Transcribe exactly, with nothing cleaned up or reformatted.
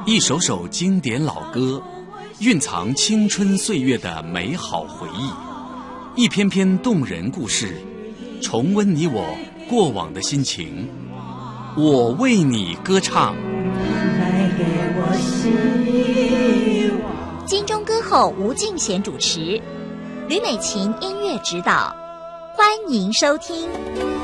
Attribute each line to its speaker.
Speaker 1: 一首首经典老歌，蕴藏青春岁月的美好回忆；一篇篇动人故事，重温你我过往的心情。我为你歌唱。
Speaker 2: 来给我希望。
Speaker 3: 金钟歌后吴敬贤主持，吕美琴音乐指导，欢迎收听。